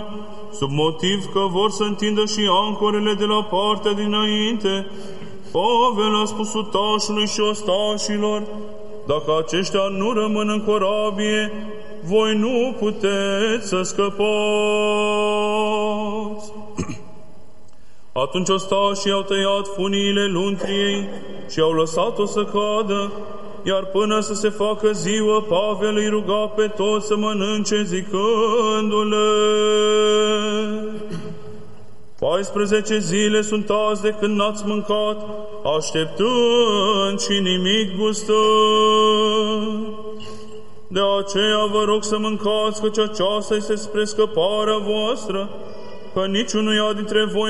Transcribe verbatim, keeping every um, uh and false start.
sub motiv că vor să întindă și ancorele de la partea dinainte. Pavel a spus sutașului și ostașilor: dacă aceștia nu rămân în corabie, voi nu puteți să scăpați. Atunci ostașii au tăiat funiile luntriei și au lăsat-o să cadă, iar până să se facă ziua, Pavel îi ruga pe toți să mănânce, zicându-le: paisprezece zile sunt azi de când n-ați mâncat, așteptând și nimic gustând. De aceea vă rog să mâncați, căci aceasta este spre scăparea voastră, că niciunuia dintre voi